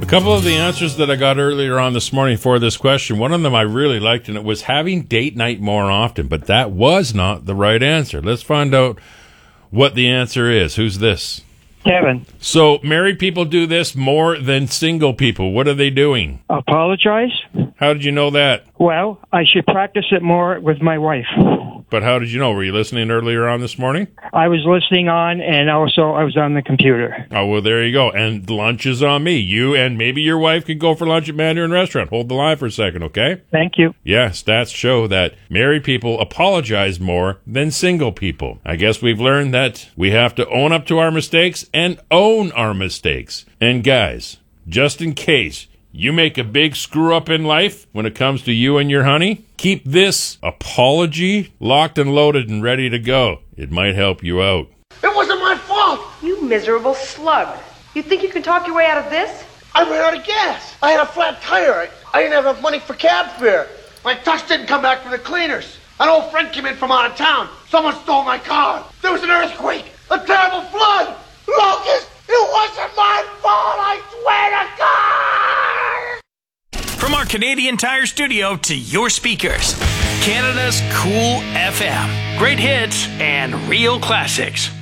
couple of the answers that I got earlier on this morning for this question, one of them I really liked, and it was having date night more often, but that was not the right answer. Let's find out what the answer is. Who's this? Kevin. So married people do this more than single people. What are they doing? Apologize? How did you know that? Well, I should practice it more with my wife. But how did you know? Were you listening earlier on this morning? I was listening on, and also I was on the computer. Oh, well, there you go. And lunch is on me. You and maybe your wife could go for lunch at Mandarin Restaurant. Hold the line for a second, okay? Thank you. Yeah, stats show that married people apologize more than single people. I guess we've learned that we have to own up to our mistakes and own our mistakes. And guys, just in case you make a big screw up in life when it comes to you and your honey, keep this apology locked and loaded and ready to go. It might help you out. It wasn't my fault. You miserable slug. You think you can talk your way out of this? I ran out of gas. I had a flat tire. I didn't have enough money for cab fare. My tux didn't come back from the cleaners. An old friend came in from out of town. Someone stole my car. There was an earthquake. A terrible flood. Locust, it wasn't my fault, I swear to God! From our Canadian Tire studio to your speakers, Canada's Cool FM. Great hits and real classics.